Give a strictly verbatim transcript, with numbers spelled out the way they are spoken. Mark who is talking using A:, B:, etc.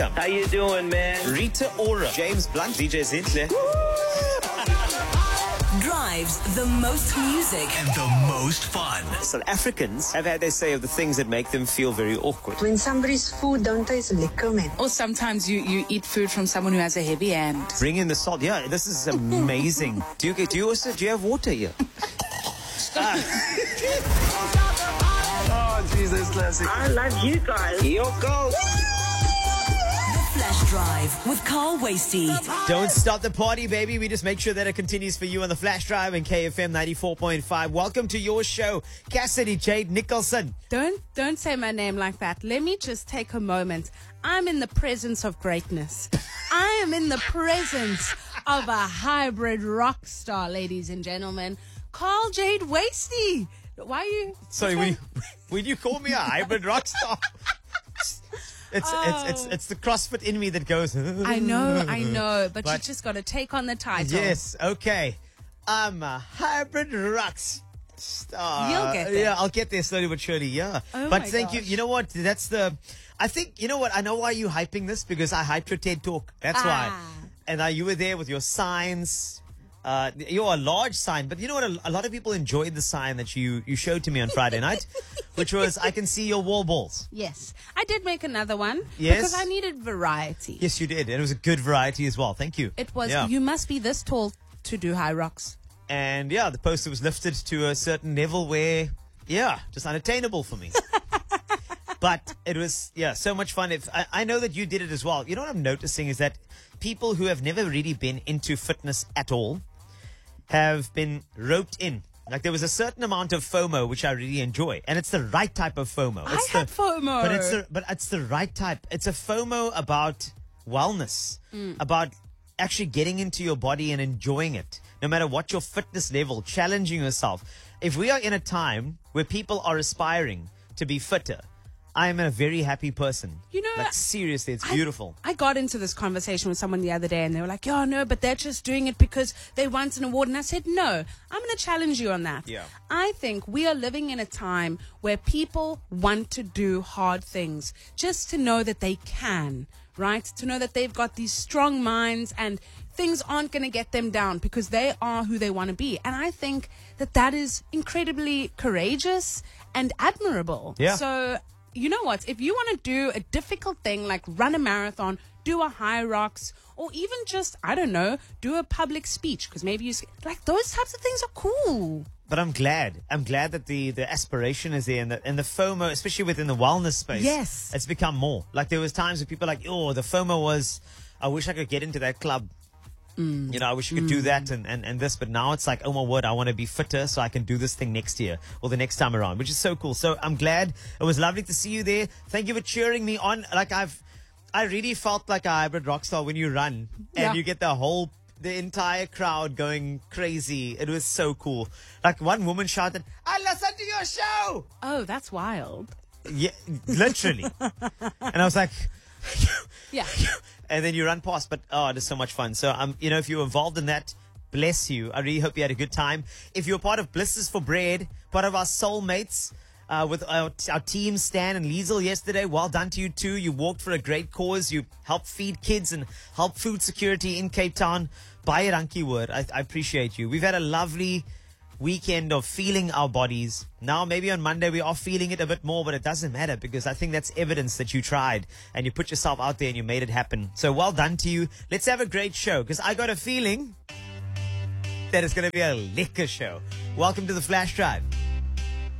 A: How you doing, man?
B: Rita Ora, James Blunt, D J Zintle.
C: Drives the most music
D: and the most fun.
B: South Africans have had their say of the things that make them feel very awkward.
E: When somebody's food don't taste lekker, man.
F: Or sometimes you, you eat food from someone who has a heavy hand.
B: Bring in the salt. Yeah, this is amazing. do you do you also do you have water here?
A: Oh, Jesus, classic. I love you guys.
B: Here goes.
C: Flash Drive with Carl Wasty.
B: Don't stop the party, baby. We just make sure that it continues for you on the Flash Drive in K F M ninety-four point five. Welcome to your show, Cassidy Jade Nicholson.
F: Don't don't say my name like that. Let me just take a moment. I'm in the presence of greatness. I am in the presence of a hybrid rock star, ladies and gentlemen. Carl Jade Wasty. Why are you?
B: Sorry, when you, when you call me a hybrid rock star. It's,
F: Oh.
B: it's it's it's the CrossFit in me that goes.
F: I know, I know, but,
B: But-
F: you just got to take on the title.
B: Yes, okay. I'm a hybrid rock star.
F: You'll get there.
B: Yeah, I'll get there slowly but surely, yeah.
F: Oh
B: but
F: my
B: thank you.
F: gosh.
B: You know what? That's the... I think, you know what? I know why you're hyping this, because I hyped your TED Talk. That's
F: Ah.
B: why. And uh, you were there with your signs. Uh, you're a large sign, but you know what? A, a lot of people enjoyed the sign that you, you showed to me on Friday night, which was, I can see your wall balls.
F: Yes. I did make another one.
B: Yes?
F: Because I needed variety.
B: Yes, you did. And it was a good variety as well. Thank you.
F: It was,
B: Yeah.
F: you must be this tall to do high rocks.
B: And yeah, the poster was lifted to a certain level where, yeah, just unattainable for me. But it was, yeah, so much fun. If I, I know that you did it as well. You know what I'm noticing is that people who have never really been into fitness at all have been roped in. Like there was a certain amount of FOMO, which I really enjoy. And it's the right type of FOMO.
F: I
B: It's
F: had
B: the,
F: FOMO.
B: But it's, the, but it's the right type. It's a FOMO about wellness, about actually getting into your body and enjoying it, no matter what your fitness level, challenging yourself. If we are in a time where people are aspiring to be fitter, I am a very happy person.
F: You know,
B: like seriously, it's
F: I-
B: beautiful.
F: I got into this conversation with someone the other day and they were like, "Oh, no, but they're just doing it because they want an award." And I said, no, I'm going to challenge you on that.
B: Yeah.
F: I think we are living in a time where people want to do hard things just to know that they can, right? To know that they've got these strong minds and things aren't going to get them down because they are who they want to be. And I think that that is incredibly courageous and admirable.
B: Yeah.
F: So, you know what? If you want to do a difficult thing like run a marathon, do a high rocks, or even just, I don't know, do a public speech, because maybe you, like, those types of things are cool.
B: But I'm glad. I'm glad that the, the aspiration is there and the, and the FOMO, especially within the wellness space.
F: Yes.
B: It's become more. Like there was times where people are like, oh, the FOMO was, I wish I could get into that club. You know, I wish you could do that and, and, and this, but now it's like, oh my word, I want to be fitter so I can do this thing next year or the next time around, which is so cool. So I'm glad. It was lovely to see you there. Thank you for cheering me on. Like I've, I really felt like a hybrid rock star when you run and
F: Yeah.
B: you get the whole, the entire crowd going crazy. It was so cool. Like one woman shouted, "I listened to your show."
F: Oh, that's wild.
B: Yeah, literally. And I was like,
F: Yeah.
B: and then you run past, but oh, it is so much fun. So, um, you know, if you're involved in that, bless you. I really hope you had a good time. If you're part of Blisters for Bread, part of our soulmates, uh, with our, our team, Stan and Liesel yesterday, well done to you too. You walked for a great cause. You helped feed kids and help food security in Cape Town. Baie dankie hoor. I, I appreciate you. We've had a lovely weekend of feeling our bodies. Now, maybe on Monday we are feeling it a bit more, but it doesn't matter because I think that's evidence that you tried and you put yourself out there and you made it happen. So well done to you. Let's have a great show because I got a feeling that it's going to be a liquor show. Welcome to the Flash Drive.